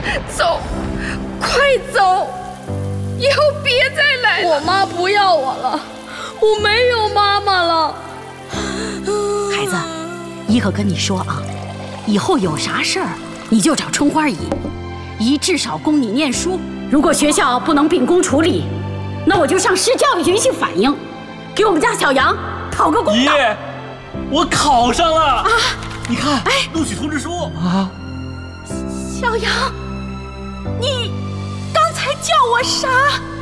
走，快走，以后别再来了。 我妈不要我了，我没有妈妈了。 孩子，姨可跟你说啊，以后有啥事儿你就找春花姨，姨至少供你念书。如果学校不能秉公处理，那我就上市教育局去反映，给我们家小杨讨个公道。 姨，我考上了啊！你看，录取通知书啊。 小杨，你刚才叫我啥？